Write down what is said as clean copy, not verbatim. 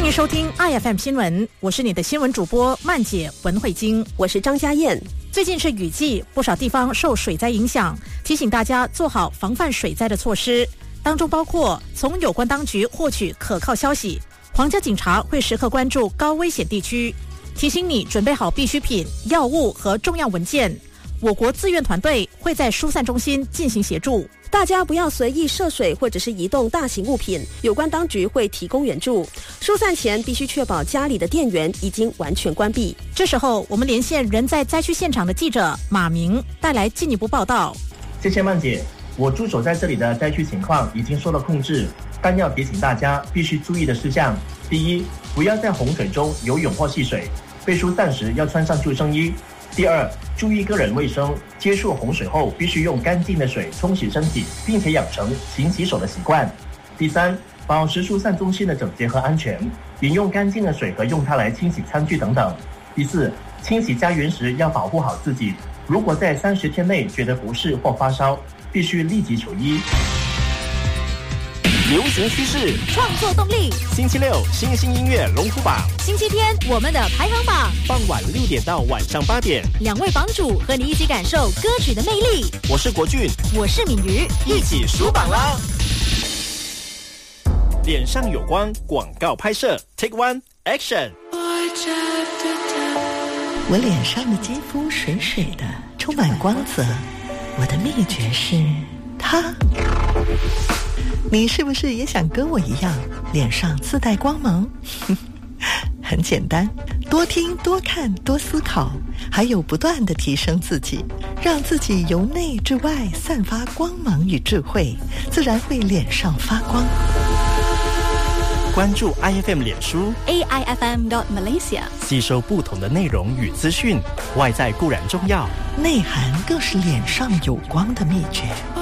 迎收听 IFM 新闻，我是你的新闻主播曼姐文慧晶， 我是张家燕。 最近是雨季，不少地方受水灾影响，提醒大家做好防范水灾的措施，当中包括从有关当局获取可靠消息，皇家警察会时刻关注高危险地区，提醒你准备好必需品、药物和重要文件。我国自愿团队会在疏散中心进行协助， 大家不要随意涉水或者是移动大型物品，有关当局会提供援助。疏散前必须确保家里的电源已经完全关闭。 这时候我们连线人在灾区现场的记者马明，带来进一步报道。 谢谢曼姐，我驻守在这里的灾区情况已经受到控制，但要提醒大家必须注意的事项：第一，不要在洪水中游泳或戏水，被疏散时要穿上救生衣。第二，注意个人卫生，接触洪水后必须用干净的水冲洗身体，并且养成勤洗手的习惯。第三，保持疏散中心的整洁和安全，饮用干净的水和用它来清洗餐具等等。第四，清洗家园时要保护好自己，如果在30天内觉得不适或发烧，必须立即求医。 流行趋势， 创作动力， 星期六新兴音乐龙虎榜， 星期天我们的排行榜， 傍晚6点到晚上8点， 两位榜主和你一起感受歌曲的魅力。 我是国俊， 我是敏瑜， 一起数榜啦！脸上有光广告拍摄 Take One Action。 我脸上的肌肤水水的，充满光泽，我的秘诀是它。你是不是也想跟我一样脸上自带光芒？很简单，多听多看多思考，还有不断地提升自己，让自己由内至外散发光芒与智慧，自然会脸上发光。 关注 IFM 脸书 AIFM.Malaysia， 吸收不同的内容与资讯，外在固然重要， 内涵更是脸上有光的秘诀。